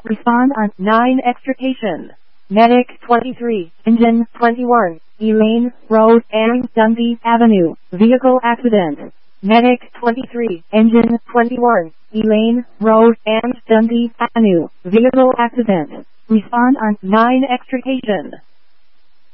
Respond on 9 extrication. Medic 23, Engine 21, Elaine Road and Dundee Avenue, vehicle accident. Medic 23, Engine 21, Elaine Road and Dundee Avenue, vehicle accident. Respond on 9 extrication.